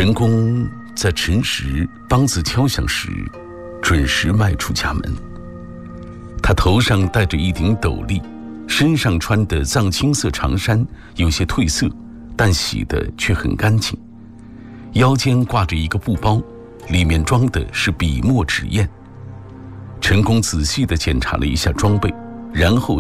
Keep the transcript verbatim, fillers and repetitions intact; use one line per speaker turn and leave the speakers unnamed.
陈公在辰时梆子敲响时，准时迈出家门。他头上戴着一顶斗笠，身上穿的藏青色长衫有些褪色，但洗得却很干净。腰间挂着一个布包，里面装的是笔墨纸砚。陈公仔细地检查了一下装备，然后